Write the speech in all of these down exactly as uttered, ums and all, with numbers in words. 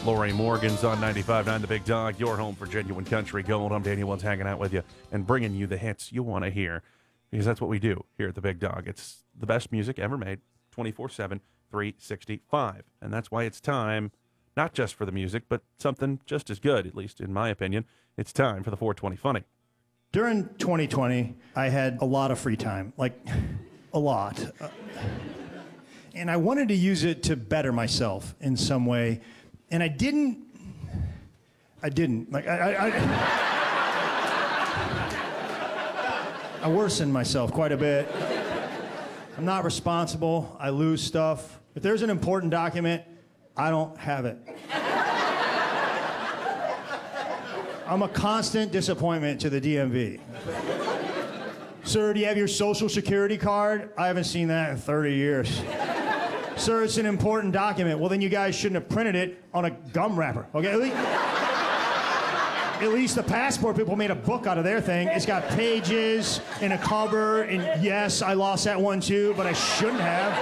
Lori Morgan's on ninety-five point nine The Big Dog, your home for genuine country gold. I'm Daniel Woods, hanging out with you and bringing you the hits you want to hear, because that's what we do here at The Big Dog. It's the best music ever made, twenty-four seven, three sixty-five. And that's why it's time, not just for the music, but something just as good, at least in my opinion. It's time for the four twenty Funny. During twenty twenty, I had a lot of free time, like a lot. Uh, and I wanted to use it to better myself in some way. And I didn't, I didn't. Like, I, I, I, I worsened myself quite a bit. I'm not responsible. I lose stuff. If there's an important document, I don't have it. I'm a constant disappointment to the D M V. Sir, do you have your social security card? I haven't seen that in thirty years. Sir, it's an important document. Well, then you guys shouldn't have printed it on a gum wrapper, okay? At least, at least the passport people made a book out of their thing. It's got pages and a cover, and yes, I lost that one too, but I shouldn't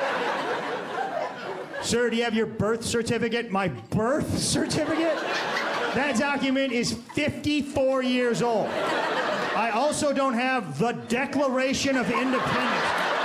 have. Sir, do you have your birth certificate? My birth certificate? That document is fifty-four years old. I also don't have the Declaration of Independence.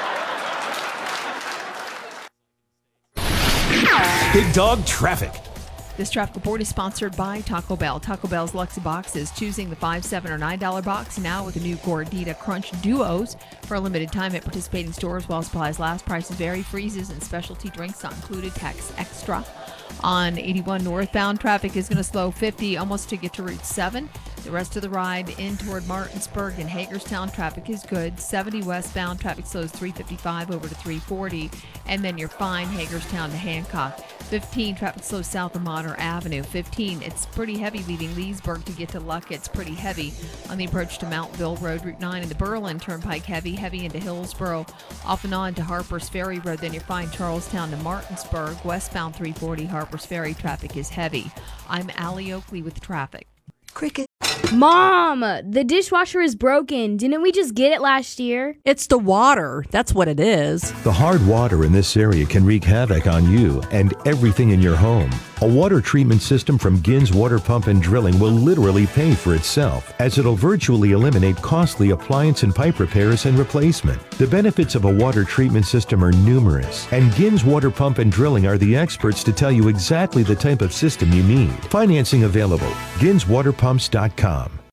Big Dog Traffic. This traffic report is sponsored by Taco Bell. Taco Bell's Luxy Box is choosing the five, seven, or nine dollar box now with the new Gordita Crunch Duos for a limited time at participating stores while supplies last. Prices vary. Freezes and specialty drinks not included. Tax extra. On eighty-one northbound, traffic is going to slow fifty almost to get to Route seven. The rest of the ride in toward Martinsburg and Hagerstown, traffic is good. seventy westbound, traffic slows three fifty-five over to three forty, and then you're fine Hagerstown to Hancock. fifteen, traffic slows south of Mater Avenue. fifteen, it's pretty heavy leaving Leesburg to get to Luck. It's pretty heavy on the approach to Mountville Road. Route nine and the Berlin Turnpike heavy, heavy into Hillsboro, off and on to Harper's Ferry Road. Then you're fine Charlestown to Martinsburg. Westbound three forty, Harper's Ferry, traffic is heavy. I'm Allie Oakley with traffic. Cricket. Mom, the dishwasher is broken. Didn't we just get it last year? It's the water. That's what it is. The hard water in this area can wreak havoc on you and everything in your home. A water treatment system from Gins Water Pump and Drilling will literally pay for itself, as it'll virtually eliminate costly appliance and pipe repairs and replacement. The benefits of a water treatment system are numerous, and Gins Water Pump and Drilling are the experts to tell you exactly the type of system you need. Financing available. Gins Water Pumps dot com.